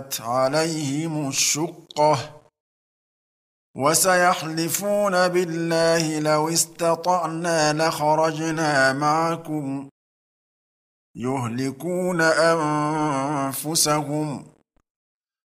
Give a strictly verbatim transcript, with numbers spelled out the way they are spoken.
عليهم الشقة وسيحلفون بالله لو استطعنا لخرجنا معكم يهلكون أنفسهم